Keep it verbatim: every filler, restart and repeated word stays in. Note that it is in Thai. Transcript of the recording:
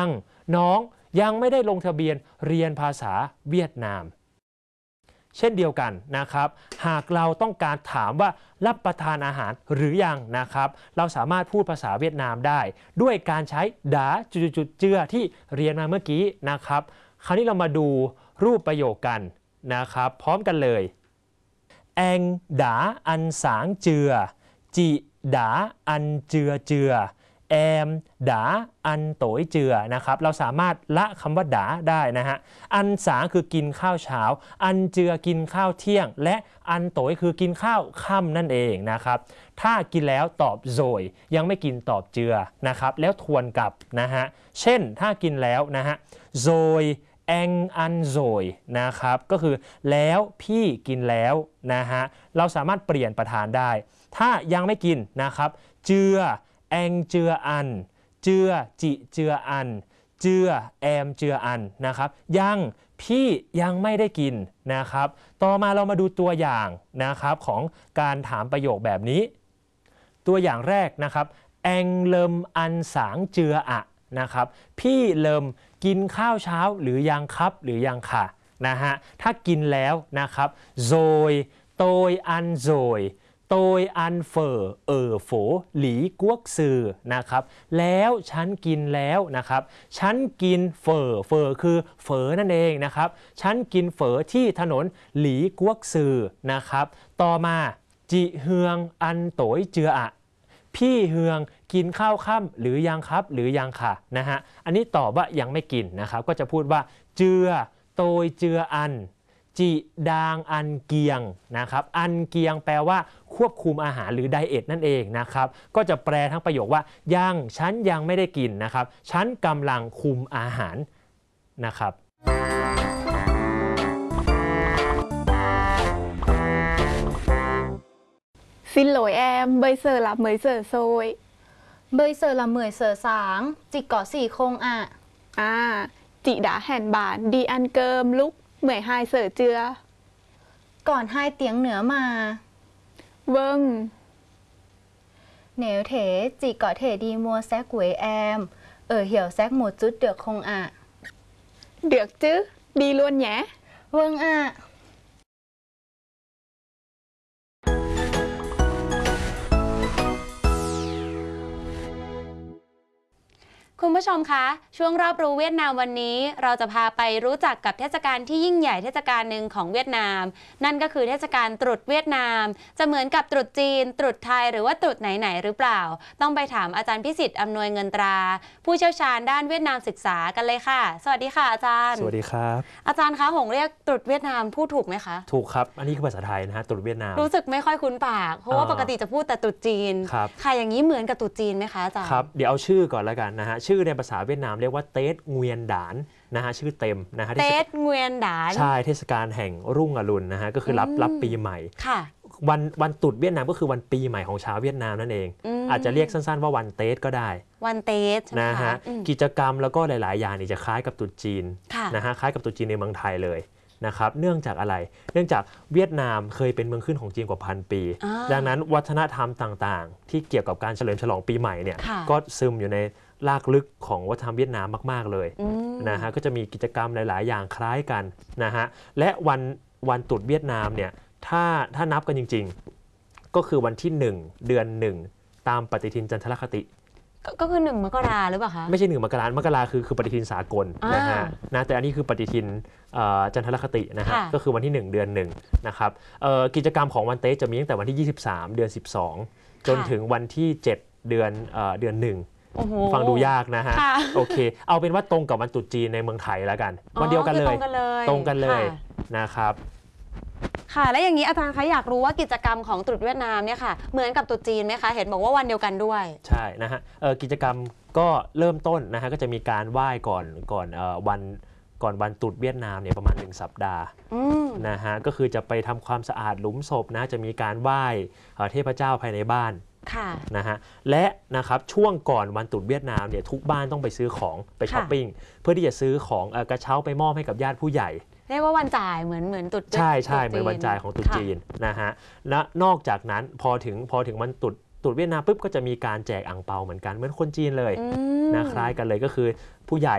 ยังน้องยังไม่ได้ลงทะเบียนเรียนภาษาเวียดนามเช่นเดียวกันนะครับหากเราต้องการถามว่ารับประทานอาหารหรือยังนะครับเราสามารถพูดภาษาเวียดนามได้ด้วยการใช้ดาจุดๆเจือที่เรียนมาเมื่อกี้นะครับคราวนี้เรามาดูรูปประโยคกันนะครับพร้อมกันเลยแองดาอันสางเจือจิดาอันเจือเจือแอมดาอันโตยเจือนะครับเราสามารถละคำว่าดาได้นะฮะอันสางคือกินข้าวเช้าอันเจือกินข้าวเที่ยงและอันโตยคือกินข้าวค่ำนั่นเองนะครับถ้ากินแล้วตอบโซยยังไม่กินตอบเจือนะครับแล้วทวนกลับนะฮะเช่นถ้ากินแล้วนะฮะโซยแองอันโซยนะครับก็คือแล้วพี่กินแล้วนะฮะเราสามารถเปลี่ยนประธานได้ถ้ายังไม่กินนะครับเจือแองเจืออันเจือจิเจืออันเจือแอมเจืออันนะครับยังพี่ยังไม่ได้กินนะครับต่อมาเรามาดูตัวอย่างนะครับของการถามประโยคแบบนี้ตัวอย่างแรกนะครับแองเลิมอันสางเจืออะนะครับพี่เลิมกินข้าวเช้าหรือยังครับหรือยังค่ะนะฮะถ้ากินแล้วนะครับโซยโตยอันโซยโตยอันเฟอเออโฝหลีกวกซือนะครับแล้วฉันกินแล้วนะครับฉันกินเฟอเฟอคือเฝอนั่นเองนะครับฉันกินเฝอที่ถนนหลีกวกซือนะครับต่อมาจิเฮืองอันโตยเจืออะพี่เฮืองกินข้าวค่ำหรือยังครับหรือยังค่ะนะฮะอันนี้ตอบว่ายังไม่กินนะครับก็จะพูดว่าเจือโตยเจืออันจิดางอันเกียงนะครับอันเกียงแปลว่าควบคุมอาหารหรือไดเอทนั่นเองนะครับก็จะแปลทั้งประโยคว่ายังฉันยังไม่ได้กินนะครับฉันกำลังคุมอาหารนะครับ Xin lỗi em, bây giờ là mấy giờ rồi? Bây giờ là mười giờ sáng, chị có gì không ạ? À, chị đã hẹn bạn đi ăn cơm lúc mười hai giờ chưa? Còn hai tiếng nữa mà. Vâng. Nếu thế, chị có thể đi mua sách với em, ở hiểu sách một chút được không ạ? Được chứ, đi luôn nhé. Vâng ạ. คุณผู้ชมคะช่วงรอบรู้เวียดนามวันนี้เราจะพาไปรู้จักกับเทศกาลที่ยิ่งใหญ่เทศกาลหนึ่งของเวียดนามนั่นก็คือเทศกาลตรุษเวียดนามจะเหมือนกับตรุษจีนตรุษไทยหรือว่าตรุษไหนๆหรือเปล่าต้องไปถามอาจารย์พิสิทธิ์อำนวยเงินตราผู้เชี่ยวชาญด้านเวียดนามศึกษากันเลยค่ะสวัสดีค่ะอาจารย์สวัสดีครับอาจารย์คะหงเรียกตรุษเวียดนามพูดถูกไหมคะถูกครับอันนี้คือภาษาไทยนะฮะตรุษเวียดนามรู้สึกไม่ค่อยคุ้นปากเพราะว่าปกติจะพูดแต่ตรุษจีนค่ะอย่างนี้เหมือนกับตรุษจีนไหมคะอาจารย์ครับเดี๋ยวเอาชื่อก่อนแล้วกันนะฮะชื่อในภาษาเวียดนามเรียกว่าเตสเงวียนดานนะฮะชื่อเต็มนะฮะเตสเงวียนดานใช่เทศกาลแห่งรุ่งอรุณนะฮะก็คือรับรับปีใหม่ค่ะวันวันตรุษเวียดนามก็คือวันปีใหม่ของชาวเวียดนามนั่นเองอาจจะเรียกสั้นๆว่าวันเตสก็ได้วันเตสนะฮะกิจกรรมแล้วก็หลายๆอย่างนี่จะคล้ายกับตรุษจีนนะฮะคล้ายกับตรุษจีนในเมืองไทยเลยนะครับเนื่องจากอะไรเนื่องจากเวียดนามเคยเป็นเมืองขึ้นของจีนกว่าพันปีดังนั้นวัฒนธรรมต่างๆที่เกี่ยวกับการเฉลิมฉลองปีใหม่เนี่ยก็ซึมอยู่ในลากลึกของวัฒนธรรมเวียดนามมากๆเลยนะฮะก็จะมีกิจกรรมหลายๆอย่างคล้ายกันนะฮะและวันวันตรุษเวียดนามเนี่ยถ้าถ้านับกันจริงๆก็คือวันที่หนึ่งเดือนหนึ่งตามปฏิทินจันทรคติก็คือหนึ่งมกราหรือเปล่าคะไม่ใช่หนึ่งมกรามกราคือคือปฏิทินสากลนะฮะนะแต่อันนี้คือปฏิทินจันทรคตินะฮะก็คือวันที่หนึ่งเดือนหนึ่งนะครับกิจกรรมของวันเตสจะมีตั้งแต่วันที่ยี่สิบสามเดือนสิบสองจนถึงวันที่เจ็ดเดือนเดือนหนึ่งฟังดูยากนะฮะโอเคเอาเป็นว่าตรงกับวันตรุษจีนในเมืองไทยแล้วกันวันเดียวกันเลยตรงกันเลยนะครับค่ะและอย่างนี้อาจารย์คะอยากรู้ว่ากิจกรรมของตรุษเวียดนามเนี่ยค่ะเหมือนกับตรุษจีนไหมคะเห็นบอกว่าวันเดียวกันด้วยใช่นะฮะกิจกรรมก็เริ่มต้นนะฮะก็จะมีการไหว้ก่อนก่อนวันก่อนวันตรุษเวียดนามเนี่ยประมาณหนึ่งสัปดาห์นะฮะก็คือจะไปทำความสะอาดหลุมศพนะจะมีการไหว้เทพเจ้าภายในบ้านนะฮะและนะครับช่วงก่อนวันตรุษเวียดนามเนี่ยทุกบ้านต้องไปซื้อของไปช้อปปิ้งเพื่อที่จะซื้อของกระเช้าไปมอบให้กับญาติผู้ใหญ่เรียกว่าวันจ่ายเหมือนเหมือนตรุษใช่ใช่เหมือนวันจ่ายของตรุษจีนนะฮะและนอกจากนั้นพอถึงพอถึงวันตรุษตรุษเวียดนามปุ๊บก็จะมีการแจกอั่งเปาเหมือนกันเหมือนคนจีนเลยนะคล้ายกันเลยก็คือผู้ใหญ่